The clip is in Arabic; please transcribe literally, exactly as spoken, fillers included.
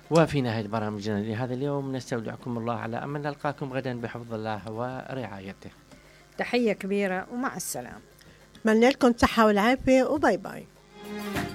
وفي نهاية برامجنا لهذا اليوم نستودعكم الله على أمل نلقاكم غدا بحفظ الله ورعايته. تحية كبيرة ومع السلامة. أتمنى لكم صحة والعافية وباي باي.